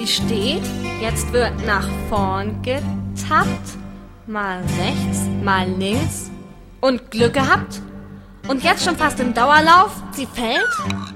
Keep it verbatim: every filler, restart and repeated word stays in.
Sie steht, jetzt wird nach vorn getappt, mal rechts, mal links und Glück gehabt. Und jetzt schon fast im Dauerlauf, sie fällt